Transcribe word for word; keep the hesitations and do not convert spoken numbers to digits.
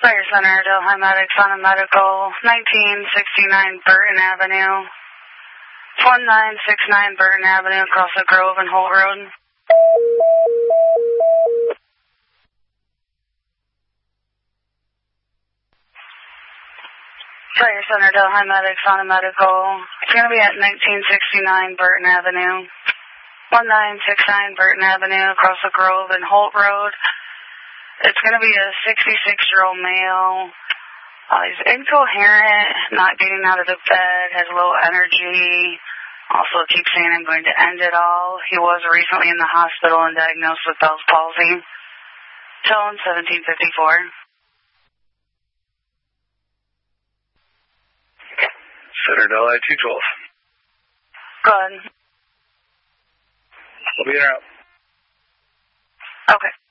Fire Center, Delhi Medics on a medical, nineteen sixty-nine Burton Avenue, nineteen sixty-nine Burton Avenue, across the Grove and Holt Road. Fire Center, Delhi Medics on a medical. It's going to be at nineteen sixty-nine Burton Avenue, nineteen sixty-nine Burton Avenue, across the Grove and Holt Road. It's going to be a sixty-six-year-old male. Uh, he's incoherent, not getting out of the bed, has low energy. Also keeps saying, I'm going to end it all. He was recently in the hospital and diagnosed with Bell's palsy. Tone seventeen fifty-four. Citadel I two twelve. Go ahead. We'll be there out. Okay.